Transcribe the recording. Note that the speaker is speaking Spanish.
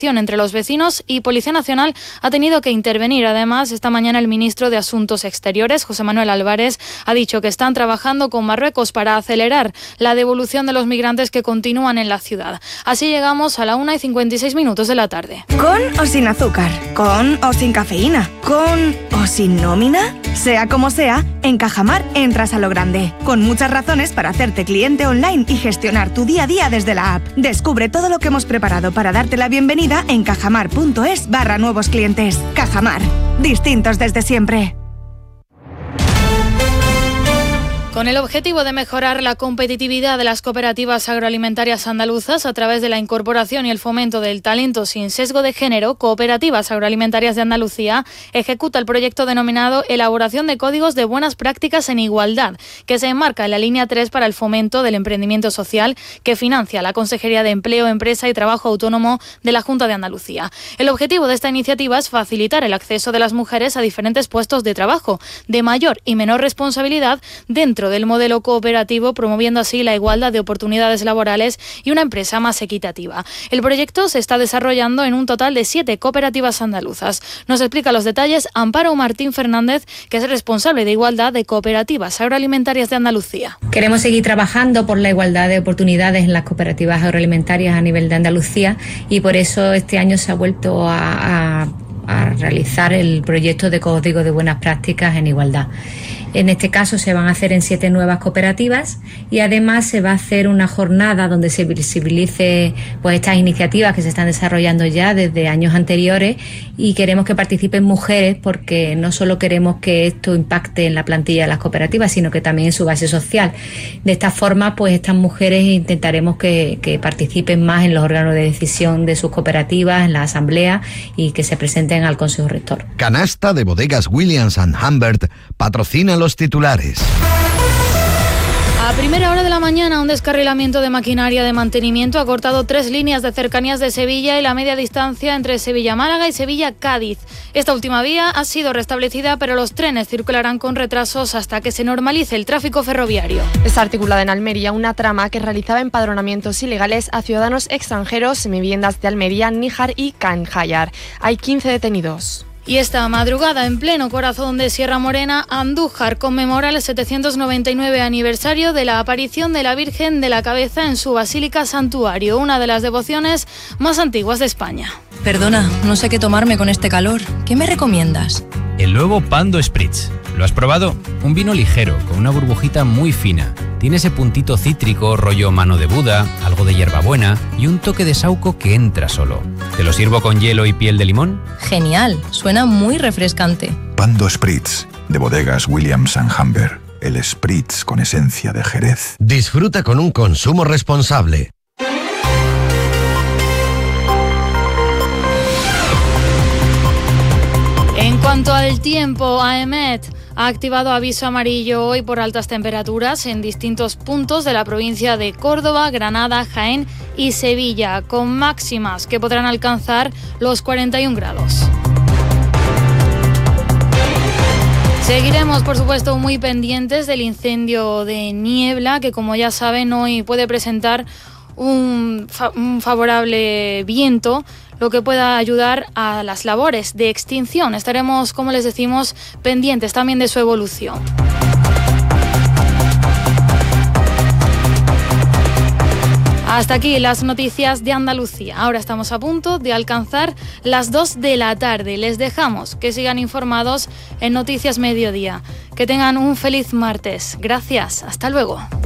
entre los vecinos y Policía Nacional ha tenido que intervenir. Además, esta mañana el ministro de Asuntos Exteriores, José Manuel Álvarez, ha dicho que están trabajando con Marruecos para acelerar la devolución de los migrantes que continúan en la ciudad. Así llegamos a la 1:56 de la tarde. ¿Con o sin azúcar? ¿Con o sin cafeína? ¿Con o sin nómina? Sea como sea, en Cajamar entras a lo grande, con muchas razones para hacerte cliente online y gestionar tu día a día desde la app. Descubre todo lo que hemos preparado para darte la bienvenida en cajamar.es/nuevos clientes. Cajamar, distintos desde siempre. Con el objetivo de mejorar la competitividad de las cooperativas agroalimentarias andaluzas a través de la incorporación y el fomento del talento sin sesgo de género, Cooperativas Agroalimentarias de Andalucía ejecuta el proyecto denominado Elaboración de Códigos de Buenas Prácticas en Igualdad, que se enmarca en la línea 3 para el fomento del emprendimiento social que financia la Consejería de Empleo, Empresa y Trabajo Autónomo de la Junta de Andalucía. El objetivo de esta iniciativa es facilitar el acceso de las mujeres a diferentes puestos de trabajo de mayor y menor responsabilidad dentro del modelo cooperativo, promoviendo así la igualdad de oportunidades laborales y una empresa más equitativa. El proyecto se está desarrollando en un total de 7 cooperativas andaluzas. Nos explica los detalles Amparo Martín Fernández, que es responsable de igualdad de Cooperativas Agroalimentarias de Andalucía. Queremos seguir trabajando por la igualdad de oportunidades en las cooperativas agroalimentarias a nivel de Andalucía y por eso este año se ha vuelto a realizar el proyecto de Código de Buenas Prácticas en Igualdad. En este caso se van a hacer en 7 nuevas cooperativas y además se va a hacer una jornada donde se visibilice pues estas iniciativas que se están desarrollando ya desde años anteriores y queremos que participen mujeres porque no solo queremos que esto impacte en la plantilla de las cooperativas, sino que también en su base social. De esta forma, pues estas mujeres intentaremos que participen más en los órganos de decisión de sus cooperativas, en la asamblea y que se presenten al Consejo Rector. Canasta de Bodegas Williams & Humbert patrocina los titulares. A primera hora de la mañana, un descarrilamiento de maquinaria de mantenimiento ha cortado 3 líneas de cercanías de Sevilla y la media distancia entre Sevilla-Málaga y Sevilla-Cádiz. Esta última vía ha sido restablecida, pero los trenes circularán con retrasos hasta que se normalice el tráfico ferroviario. Está articulada en Almería una trama que realizaba empadronamientos ilegales a ciudadanos extranjeros en viviendas de Almería, Níjar y Canjayar. Hay 15 detenidos. Y esta madrugada, en pleno corazón de Sierra Morena, Andújar conmemora el 799 aniversario de la aparición de la Virgen de la Cabeza en su Basílica Santuario, una de las devociones más antiguas de España. Perdona, no sé qué tomarme con este calor. ¿Qué me recomiendas? El nuevo Pando Spritz. ¿Lo has probado? Un vino ligero, con una burbujita muy fina. Tiene ese puntito cítrico, rollo mano de Buda, algo de hierbabuena y un toque de saúco que entra solo. ¿Te lo sirvo con hielo y piel de limón? Genial, suena muy refrescante. Pando Spritz, de Bodegas Williams & Humbert. El Spritz con esencia de Jerez. Disfruta con un consumo responsable. En cuanto al tiempo, AEMET ha activado aviso amarillo hoy por altas temperaturas en distintos puntos de la provincia de Córdoba, Granada, Jaén y Sevilla, con máximas que podrán alcanzar los 41 grados. Seguiremos, por supuesto, muy pendientes del incendio de Niebla, que como ya saben hoy puede presentar un favorable viento, lo que pueda ayudar a las labores de extinción. Estaremos, como les decimos, pendientes también de su evolución. Hasta aquí las noticias de Andalucía. Ahora estamos a punto de alcanzar las 2 de la tarde. Les dejamos que sigan informados en Noticias Mediodía. Que tengan un feliz martes. Gracias. Hasta luego.